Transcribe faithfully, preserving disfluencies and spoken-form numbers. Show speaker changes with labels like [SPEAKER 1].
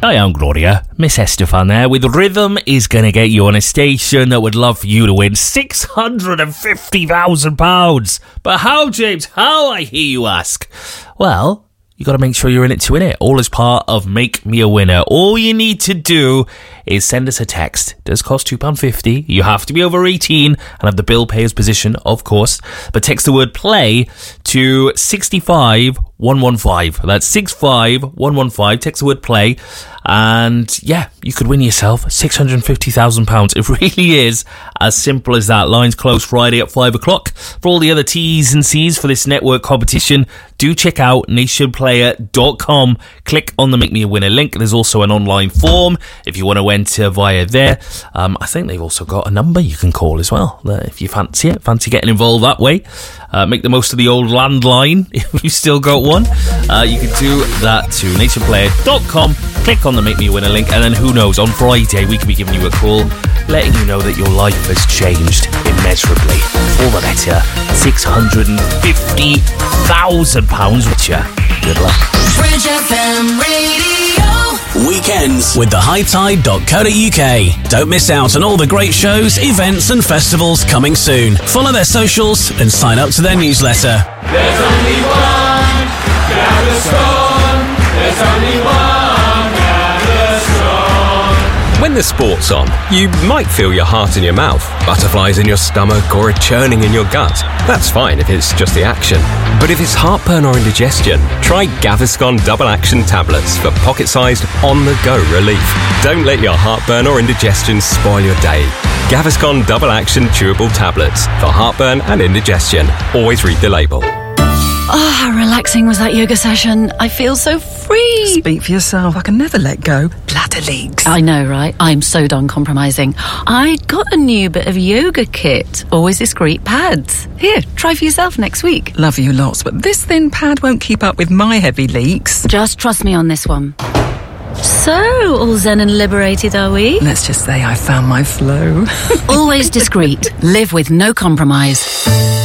[SPEAKER 1] Hi, I'm Gloria. Miss Estefan there with Rhythm is going to get you on a station that would love for you to win six hundred fifty thousand pounds. But how, James? How, I hear you ask? Well, you got to make sure you're in it to win it. All as part of Make Me a Winner. All you need to do is send us a text. It does cost two pounds fifty. You have to be over eighteen and have the bill payer's position, of course. But text the word play to six five one one five. That's six five one one five. Text the word play. And yeah, you could win yourself six hundred fifty thousand pounds. It really is as simple as that. Lines close Friday at five o'clock. For all the other T's and C's for this network competition, do check out nation player dot com. Click on the Make Me a Winner link. There's also an online form if you want to enter via there. Um, I think they've also got a number you can call as well, uh, if you fancy it. Fancy getting involved that way. Uh, make the most of the old landline if you've still got one. Uh, you can do that to nation player dot com. Click on the Make Me a Winner link, and then who knows, on Friday we could be giving you a call, letting you know that your life has changed immeasurably for the better. six hundred fifty thousand pounds with you. Good luck.
[SPEAKER 2] Bridge F M Radio.
[SPEAKER 3] Weekends with the high tide dot co dot U K. Don't miss out on all the great shows, events and festivals coming soon. Follow their socials and sign up to their newsletter.
[SPEAKER 4] There's only one Gaviscon. There's only one Gaviscon.
[SPEAKER 5] When the sport's on, you might feel your heart in your mouth, butterflies in your stomach or a churning in your gut. That's fine if it's just the action. But if it's heartburn or indigestion, try Gaviscon Double Action Tablets for pocket-sized, on-the-go relief. Don't let your heartburn or indigestion spoil your day. Gaviscon Double Action Chewable Tablets for heartburn and indigestion. Always read the label.
[SPEAKER 6] Oh, how relaxing was that yoga session. I feel so free.
[SPEAKER 7] Speak for yourself. I can never let go. Bladder leaks.
[SPEAKER 6] I know, right? I'm so done compromising. I got a new bit of yoga kit. Always discreet pads. Here, try for yourself next week.
[SPEAKER 7] Love you lots, but this thin pad won't keep up with my heavy leaks.
[SPEAKER 6] Just trust me on this one. So, all zen and liberated, are we?
[SPEAKER 7] Let's just say I found my flow.
[SPEAKER 6] Always discreet. Live with no compromise.